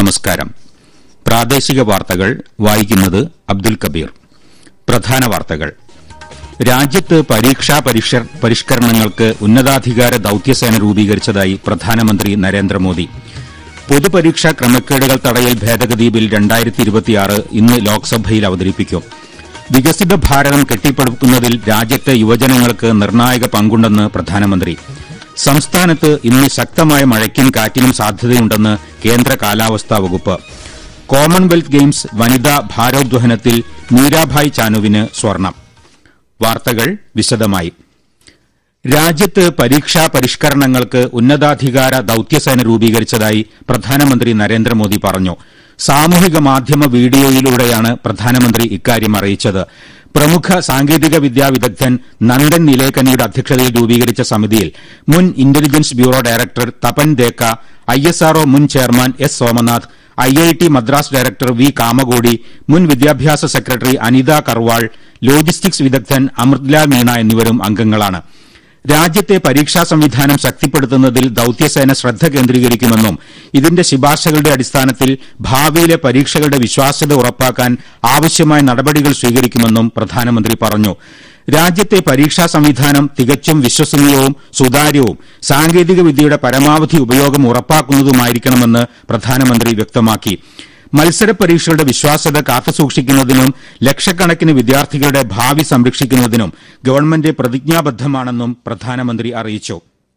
നമസ്കാരം. പ്രാദേശിക വാർത്തകൾ വായിക്കുന്നത് അബ്ദുൽ കബീർ. പ്രധാന വാർത്തകൾ. രാജ്യത്ത് പരീക്ഷാ പരിഷ്കരണങ്ങൾക്ക് ഉന്നതാധികാര ദൌത്യസേന രൂപീകരിച്ചതായി പ്രധാനമന്ത്രി നരേന്ദ്രമോദി. പൊതുപരീക്ഷാ ക്രമക്കേടുകൾ തടയൽ ഭേദഗതി ബിൽ 2026 ഇന്ന് ലോക്സഭയിൽ അവതരിപ്പിക്കും. വികസിത ഭാരതം കെട്ടിപ്പടുക്കുന്നതിൽ രാജ്യത്തെ യുവജനങ്ങൾക്ക് നിർണായക പങ്കുണ്ടെന്ന് പ്രധാനമന്ത്രി. സംസ്ഥാനത്ത് ഇന്ന് ശക്തമായ മഴയ്ക്കും കാറ്റിനും സാധ്യതയുണ്ടെന്ന് കേന്ദ്ര കാലാവസ്ഥാ വകുപ്പ്. കോമൺവെൽത്ത് ഗെയിംസ് വനിതാ ഭാരോദ്വഹനത്തിൽ മീരാഭായ് ചാനുവിന് സ്വർണം. വാർത്തകൾ വിശദമായി. രാജ്യത്ത് പരീക്ഷാ പരിഷ്കരണങ്ങൾക്ക് ഉന്നതാധികാര ദൌത്യസേന രൂപീകരിച്ചതായി പ്രധാനമന്ത്രി നരേന്ദ്രമോദി പറഞ്ഞു. സാമൂഹിക മാധ്യമ വീഡിയോയിലൂടെയാണ് പ്രധാനമന്ത്രി ഇക്കാര്യം അറിയിച്ചത്. പ്രമുഖ സാങ്കേതിക വിദ്യാ വിദഗ്ധൻ നന്ദൻ നിലേക്കനിയുടെ അധ്യക്ഷതയിൽ രൂപീകരിച്ച സമിതിയിൽ മുൻ intelligence bureau director Tapan ദേക്ക, ISRO മുൻ chairman S. Somnath, IIT Madras director V. Kamakoti, മുൻ വിദ്യാഭ്യാസ സെക്രട്ടറി അനിത കർവാൾ, ലോജിസ്റ്റിക്സ് വിദഗ്ധൻ അമൃത്ലാൽ മീണ എന്നിവരും അംഗങ്ങളാണ്. രാജ്യത്തെ പരീക്ഷാ സംവിധാനം ശക്തിപ്പെടുത്തുന്നതിൽ ദൌത്യസേന ശ്രദ്ധ കേന്ദ്രീകരിക്കുമെന്നും ഇതിന്റെ ശുപാർശകളുടെ അടിസ്ഥാനത്തിൽ ഭാവിയിലെ പരീക്ഷകളുടെ വിശ്വാസ്യത ഉറപ്പാക്കാൻ ആവശ്യമായ നടപടികൾ സ്വീകരിക്കുമെന്നും പ്രധാനമന്ത്രി പറഞ്ഞു. രാജ്യത്തെ പരീക്ഷാ സംവിധാനം തികച്ചും വിശ്വസനീയവും സുതാര്യവും സാങ്കേതിക വിദ്യയുടെ പരമാവധി ഉപയോഗം ഉറപ്പാക്കുന്നതുമായിരിക്കണമെന്ന് പ്രധാനമന്ത്രി വ്യക്തമാക്കി. മത്സര പരീക്ഷകളുടെ വിശ്വാസ്യത കാത്തുസൂക്ഷിക്കുന്നതിനും ലക്ഷക്കണക്കിന് വിദ്യാർത്ഥികളുടെ ഭാവി സംരക്ഷിക്കുന്നതിനും ഗവൺമെന്റ് പ്രതിജ്ഞാബദ്ധമാണെന്നും പ്രധാനമന്ത്രി അറിയിച്ചു.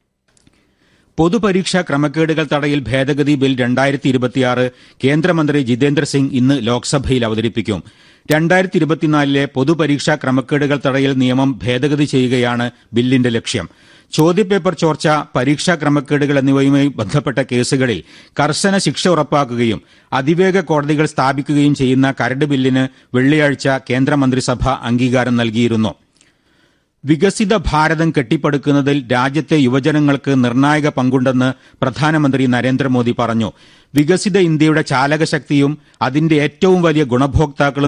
പൊതുപരീക്ഷാ ക്രമക്കേടുകൾ തടയൽ ഭേദഗതി ബിൽ 2026 കേന്ദ്രമന്ത്രി ജിതേന്ദ്ര സിംഗ് ഇന്ന് ലോക്സഭയിൽ അവതരിപ്പിക്കും. 2024 പൊതുപരീക്ഷാ ക്രമക്കേടുകൾ തടയൽ നിയമം ഭേദഗതി ചെയ്യുകയാണ് ബില്ലിന്റെ ലക്ഷ്യം. ചോദ്യപേപ്പർ ചോർച്ച, പരീക്ഷാ ക്രമക്കേടുകൾ എന്നിവയുമായി ബന്ധപ്പെട്ട കേസുകളിൽ കർശന ശിക്ഷ ഉറപ്പാക്കുകയും അതിവേഗ കോടതികൾ സ്ഥാപിക്കുകയും ചെയ്യുന്ന കരട് ബില്ലിന് വെള്ളിയാഴ്ച കേന്ദ്രമന്ത്രിസഭ അംഗീകാരം നൽകിയിരുന്നു. വികസിത ഭാരതം കെട്ടിപ്പടുക്കുന്നതിൽ രാജ്യത്തെ യുവജനങ്ങൾക്ക് നിർണായക പങ്കുണ്ടെന്ന് പ്രധാനമന്ത്രി നരേന്ദ്രമോദി പറഞ്ഞു. വികസിത ഇന്ത്യയുടെ ചാലകശക്തിയും അതിന്റെ ഏറ്റവും വലിയ ഗുണഭോക്താക്കളും